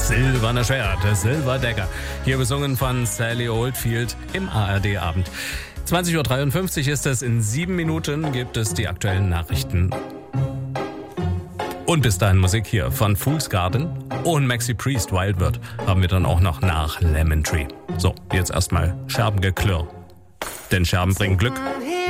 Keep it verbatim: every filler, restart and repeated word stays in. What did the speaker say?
Silberne Schwert, Silver Dagger. Hier besungen von Sally Oldfield im A R D-Abend. zwanzig Uhr dreiundfünfzig ist es, in sieben Minuten gibt es die aktuellen Nachrichten. Und bis dahin Musik hier von Fool's Garden und Maxi Priest, Wild Bird haben wir dann auch noch nach Lemon Tree. So, jetzt erstmal Scherbengeklirr. Denn Scherben bringen Glück.